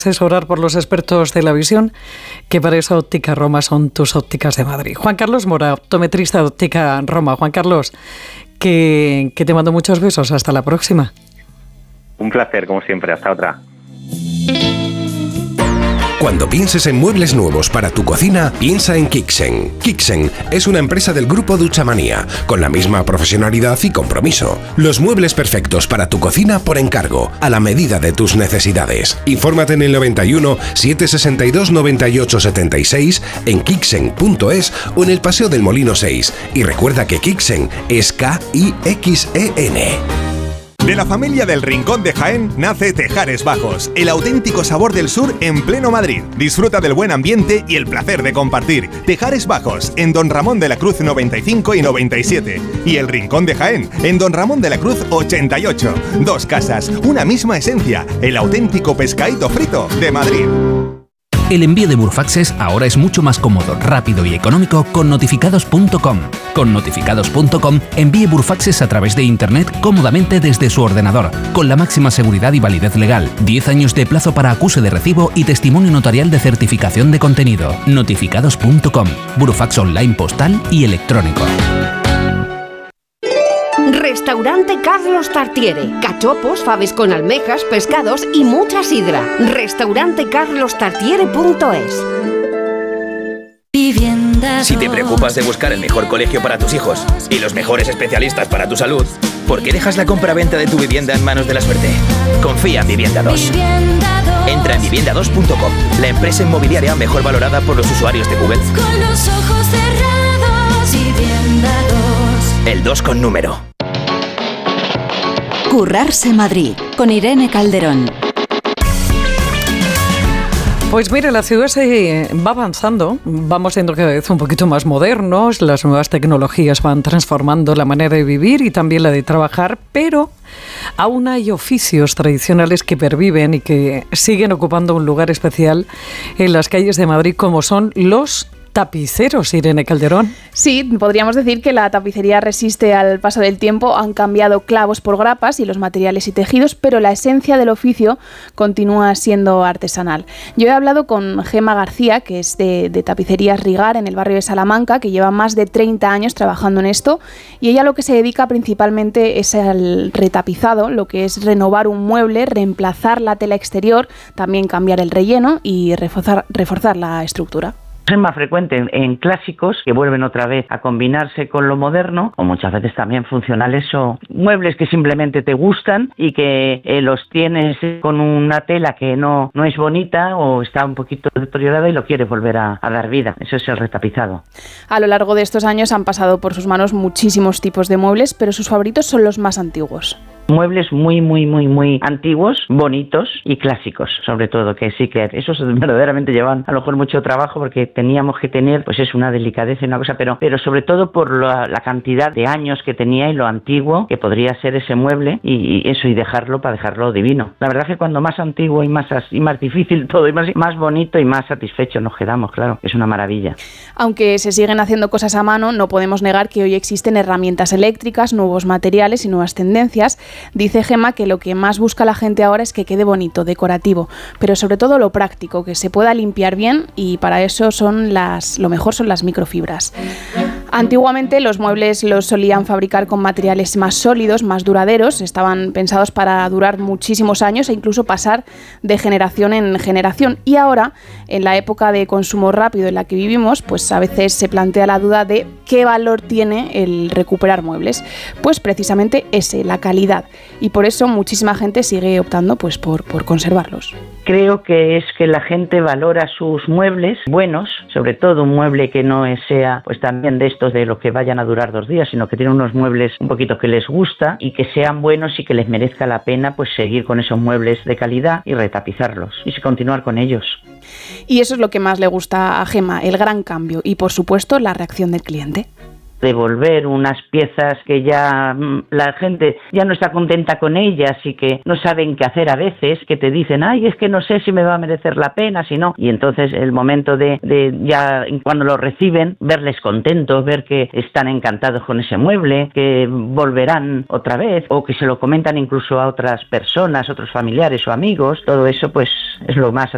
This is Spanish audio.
Asesorar por los expertos de la visión, que para eso Óptica Roma son tus ópticas de Madrid. Juan Carlos Mora, optometrista de Óptica Roma. Juan Carlos, que te mando muchos besos. Hasta la próxima. Un placer, como siempre. Hasta otra. Cuando pienses en muebles nuevos para tu cocina, piensa en Kixen. Kixen es una empresa del grupo Duchamanía, con la misma profesionalidad y compromiso. Los muebles perfectos para tu cocina por encargo, a la medida de tus necesidades. Infórmate en el 91 762 98 76, en kixen.es o en el Paseo del Molino 6. Y recuerda que Kixen es Kixen. De la familia del Rincón de Jaén nace Tejares Bajos, el auténtico sabor del sur en pleno Madrid. Disfruta del buen ambiente y el placer de compartir. Tejares Bajos, en Don Ramón de la Cruz 95 y 97. Y el Rincón de Jaén, en Don Ramón de la Cruz 88. Dos casas, una misma esencia, el auténtico pescadito frito de Madrid. El envío de Burfaxes ahora es mucho más cómodo, rápido y económico con notificados.com. Con notificados.com envíe Burfaxes a través de Internet cómodamente desde su ordenador, con la máxima seguridad y validez legal, 10 años de plazo para acuse de recibo y testimonio notarial de certificación de contenido. Notificados.com, Burfax online postal y electrónico. Restaurante Carlos Tartiere. Cachopos, faves con almejas, pescados y mucha sidra. Restaurantecarlostartiere.es. Si te preocupas de buscar el mejor colegio para tus hijos y los mejores especialistas para tu salud, ¿por qué dejas la compra-venta de tu vivienda en manos de la suerte? Confía en Vivienda 2. Entra en vivienda2.com, la empresa inmobiliaria mejor valorada por los usuarios de Google. Con los ojos cerrados, Vivienda 2. El 2 con número. Currarse Madrid, con Irene Calderón. Pues mire, la ciudad se va avanzando, vamos siendo cada vez un poquito más modernos, las nuevas tecnologías van transformando la manera de vivir y también la de trabajar, pero aún hay oficios tradicionales que perviven y que siguen ocupando un lugar especial en las calles de Madrid, como son los tapiceros, Irene Calderón. Sí, podríamos decir que la tapicería resiste al paso del tiempo. Han cambiado clavos por grapas y los materiales y tejidos, pero la esencia del oficio continúa siendo artesanal. Yo he hablado con Gema García, que es de Tapicerías Rigar, en el barrio de Salamanca, que lleva más de 30 años trabajando en esto, y ella lo que se dedica principalmente es al retapizado, lo que es renovar un mueble, reemplazar la tela exterior, también cambiar el relleno y reforzar la estructura. Es más frecuente en clásicos que vuelven otra vez a combinarse con lo moderno, o muchas veces también funcionales o muebles que simplemente te gustan y que los tienes con una tela que no es bonita o está un poquito deteriorada y lo quieres volver a dar vida. Eso es el retapizado. A lo largo de estos años han pasado por sus manos muchísimos tipos de muebles, pero sus favoritos son los más antiguos. Muebles muy antiguos, bonitos y clásicos, sobre todo, que sí que esos verdaderamente llevan a lo mejor mucho trabajo porque teníamos que tener, pues es una delicadeza y una cosa, pero sobre todo por la cantidad de años que tenía y lo antiguo que podría ser ese mueble y eso, y dejarlo divino. La verdad es que cuando más antiguo y más difícil todo, y más bonito y más satisfechos nos quedamos, claro, es una maravilla. Aunque se siguen haciendo cosas a mano, no podemos negar que hoy existen herramientas eléctricas, nuevos materiales y nuevas tendencias. Dice Gema que lo que más busca la gente ahora es que quede bonito, decorativo, pero sobre todo lo práctico, que se pueda limpiar bien, y para eso lo mejor son las microfibras. Antiguamente los muebles los solían fabricar con materiales más sólidos, más duraderos, estaban pensados para durar muchísimos años e incluso pasar de generación en generación. Y ahora, en la época de consumo rápido en la que vivimos, pues a veces se plantea la duda de qué valor tiene el recuperar muebles. Pues precisamente ese, la calidad. Y por eso muchísima gente sigue optando pues por conservarlos. Creo que es que la gente valora sus muebles buenos, sobre todo un mueble que no sea pues también de estos de los que vayan a durar 2 días, sino que tienen unos muebles un poquito que les gusta y que sean buenos y que les merezca la pena pues seguir con esos muebles de calidad y retapizarlos y continuar con ellos. Y eso es lo que más le gusta a Gema, el gran cambio y por supuesto la reacción del cliente. Devolver unas piezas que ya la gente ya no está contenta con ellas y que no saben qué hacer a veces, que te dicen, ay, es que no sé si me va a merecer la pena, si no. Y entonces el momento de ya cuando lo reciben, verles contentos, ver que están encantados con ese mueble, que volverán otra vez o que se lo comentan incluso a otras personas, otros familiares o amigos, todo eso pues es lo más